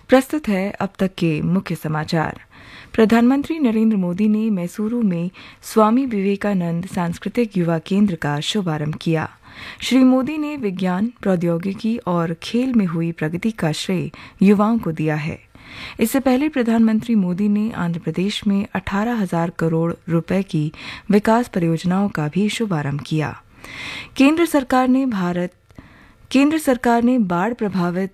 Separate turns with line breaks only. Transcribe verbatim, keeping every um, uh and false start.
प्रस्तुत है अब तक के मुख्य समाचार। प्रधानमंत्री नरेंद्र मोदी ने मैसूरू में स्वामी विवेकानंद सांस्कृतिक युवा केंद्र का शुभारंभ किया। श्री मोदी ने विज्ञान, प्रौद्योगिकी और खेल में हुई प्रगति का श्रेय युवाओं को दिया है। इससे पहले प्रधानमंत्री मोदी ने आंध्र प्रदेश में अठारह हजार करोड़ रुपए की विकास परियोजनाओं का भी शुभारंभ किया। केंद्र सरकार ने भारत केंद्र सरकार ने बाढ़ प्रभावित